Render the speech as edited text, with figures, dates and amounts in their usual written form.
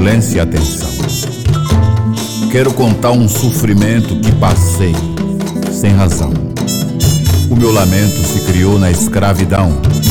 silêncio e atenção. Quero contar um sofrimento que passei sem razão. O meu lamento se criou na escravidão,